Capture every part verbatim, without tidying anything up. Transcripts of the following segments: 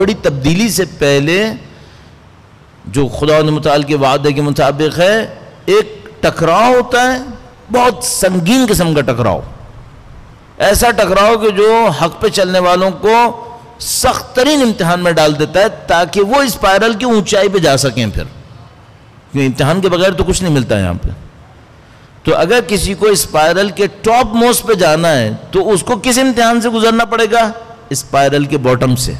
بڑی تبدیلی سے پہلے جو خدا متعال کے وعدے کے مطابق ہے ایک ٹکراؤ ہوتا ہے، بہت سنگین قسم کا ٹکراؤ، ایسا ٹکراؤ کہ جو حق پہ چلنے والوں کو سخت ترین امتحان میں ڈال دیتا ہے تاکہ وہ اسپائرل کی اونچائی پہ جا سکیں پھر، کیونکہ امتحان کے بغیر تو کچھ نہیں ملتا ہے یہاں پہ۔ تو اگر کسی کو اسپائرل کے ٹاپ موسٹ پہ جانا ہے تو اس کو کس امتحان سے گزرنا پڑے گا؟ اسپائرل کے باٹم سے۔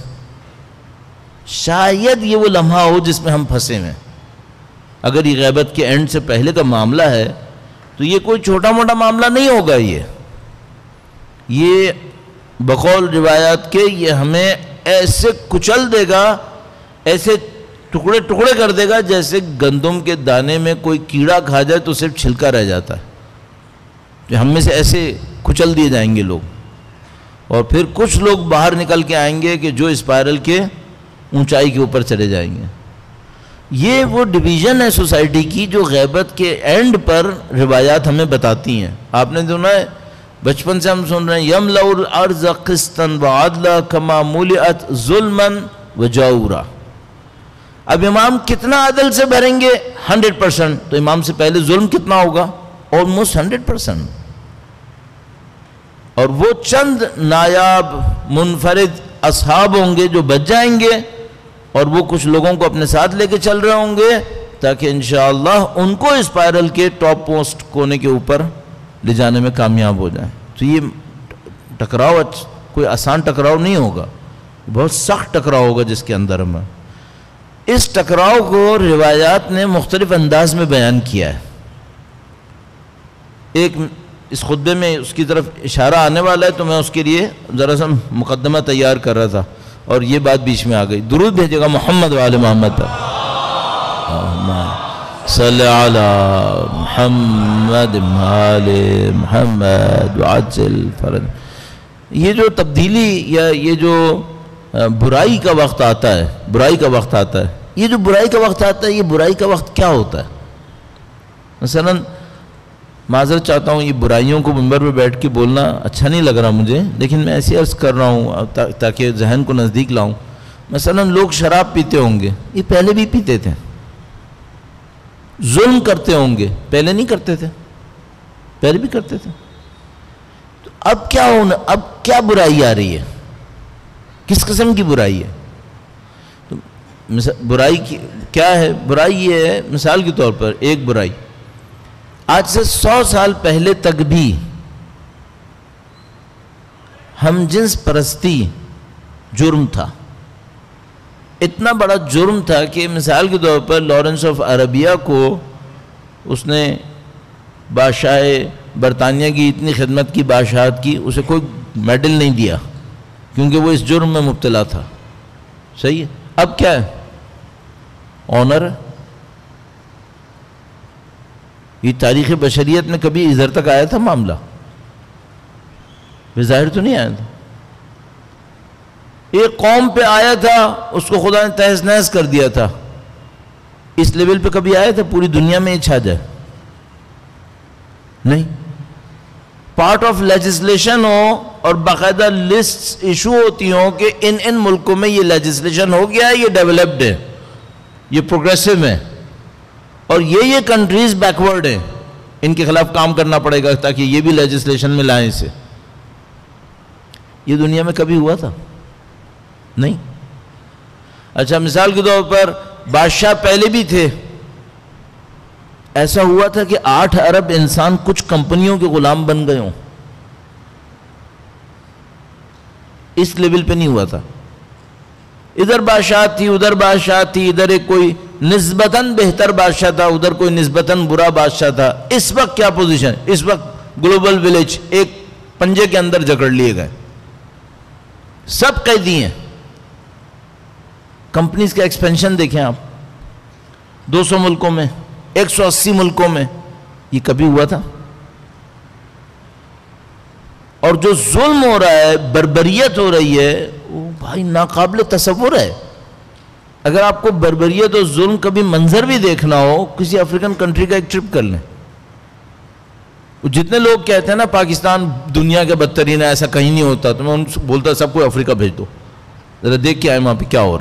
شاید یہ وہ لمحہ ہو جس میں ہم پھنسے ہیں۔ اگر یہ غیبت کے اینڈ سے پہلے کا معاملہ ہے تو یہ کوئی چھوٹا موٹا معاملہ نہیں ہوگا، یہ یہ بقول روایات کے یہ ہمیں ایسے کچل دے گا، ایسے ٹکڑے ٹکڑے کر دے گا جیسے گندم کے دانے میں کوئی کیڑا کھا جائے تو صرف چھلکا رہ جاتا ہے، کہ ہم میں سے ایسے کچل دیے جائیں گے لوگ، اور پھر کچھ لوگ باہر نکل کے آئیں گے کہ جو اسپائرل کے اونچائی کے اوپر چلے جائیں گے۔ یہ وہ ڈویژن ہے سوسائٹی کی جو غیبت کے اینڈ پر روایات ہمیں بتاتی ہیں۔ آپ نے سنا ہے، بچپن سے ہم سن رہے ہیں یملأ الارض قسطا وعدلا کما ملئت ظلما وجورا۔ اب امام کتنا عدل سے بھریں گے؟ Hundred percent. تو امام سے پہلے ظلم کتنا ہوگا؟ Almost hundred percent. اور وہ چند نایاب منفرد اصحاب ہوں گے جو بچ جائیں گے، اور وہ کچھ لوگوں کو اپنے ساتھ لے کے چل رہے ہوں گے تاکہ انشاءاللہ ان کو اسپائرل کے ٹاپ پوسٹ کونے کے اوپر لے جانے میں کامیاب ہو جائیں۔ تو یہ ٹکراؤ کوئی آسان ٹکراؤ نہیں ہوگا، بہت سخت ٹکراؤ ہوگا جس کے اندر ہمیں۔ اس ٹکراؤ کو روایات نے مختلف انداز میں بیان کیا ہے۔ ایک اس خطبے میں اس کی طرف اشارہ آنے والا ہے تو میں اس کے لیے ذرا سا مقدمہ تیار کر رہا تھا اور یہ بات بیچ میں آ گئی۔ درود بھیجے گا محمد وآل محمد پر، صلی علی محمد وآل محمد وعجل فرج۔ یہ جو تبدیلی یا یہ جو برائی کا وقت آتا ہے، برائی کا وقت آتا ہے، یہ جو برائی کا وقت آتا ہے، یہ برائی کا وقت کیا ہوتا ہے؟ مثلا معذرت چاہتا ہوں، یہ برائیوں کو منبر پہ بیٹھ کے بولنا اچھا نہیں لگ رہا مجھے، لیکن میں ایسی عرض کر رہا ہوں تاکہ ذہن کو نزدیک لاؤں۔ مثلا لوگ شراب پیتے ہوں گے، یہ پہلے بھی پیتے تھے۔ ظلم کرتے ہوں گے، پہلے نہیں کرتے تھے، پہلے بھی کرتے تھے۔ تو اب کیا ہونا، اب کیا برائی آ رہی ہے؟ کس قسم کی برائی ہے؟ تو برائی کیا ہے؟ برائی یہ ہے، مثال کے طور پر ایک برائی آج سے سو سال پہلے تک بھی ہم جنس پرستی جرم تھا، اتنا بڑا جرم تھا کہ مثال کے طور پر لارنس آف عربیہ کو اس نے بادشاہ برطانیہ کی اتنی خدمت کی، بادشاہت کی، اسے کوئی میڈل نہیں دیا کیونکہ وہ اس جرم میں مبتلا تھا۔ صحیح ہے؟ اب کیا ہے؟ آنر ہے۔ یہ تاریخ بشریت میں کبھی ادھر تک آیا تھا معاملہ؟ بظاہر تو نہیں آیا تھا۔ ایک قوم پہ آیا تھا، اس کو خدا نے تہس نہس کر دیا تھا۔ اس لیول پہ کبھی آیا تھا پوری دنیا میں یہ چھا جائے؟ نہیں۔ پارٹ آف لیجسلیشن ہو اور باقاعدہ لسٹ ایشو ہوتی ہوں کہ ان ان ملکوں میں یہ لیجسلیشن ہو گیا ہے، یہ ڈیولپڈ ہے، یہ پروگریسو ہے، اور یہ یہ کنٹریز بیکورڈ ہیں، ان کے خلاف کام کرنا پڑے گا تاکہ یہ بھی لیجسلیشن میں لائیں اسے۔ یہ دنیا میں کبھی ہوا تھا؟ نہیں۔ اچھا مثال کے طور پر بادشاہ پہلے بھی تھے، ایسا ہوا تھا کہ آٹھ ارب انسان کچھ کمپنیوں کے غلام بن گئے ہوں؟ اس لیول پہ نہیں ہوا تھا۔ ادھر بادشاہ تھی، ادھر بادشاہ تھی، ادھر ایک کوئی نسبتاً بہتر بادشاہ تھا، ادھر کوئی نسبتاً برا بادشاہ تھا۔ اس وقت کیا پوزیشن؟ اس وقت گلوبل ولیج ایک پنجے کے اندر جکڑ لیے گئے، سب قیدی ہیں۔ کمپنیز کا ایکسپینشن دیکھیں آپ، دو سو ملکوں میں، ایک سو اسی ملکوں میں، یہ کبھی ہوا تھا؟ اور جو ظلم ہو رہا ہے، بربریت ہو رہی ہے، وہ بھائی ناقابل تصور ہے۔ اگر آپ کو بربریت اور ظلم کبھی منظر بھی دیکھنا ہو، کسی افریقن کنٹری کا ایک ٹرپ کر لیں۔ جتنے لوگ کہتے ہیں نا پاکستان دنیا کے بدترین ہے، ایسا کہیں نہیں ہوتا، تو میں ان سے بولتا سب کو افریقہ بھیج دو، ذرا دیکھ کے آئے وہاں پہ کیا ہو رہا ہے۔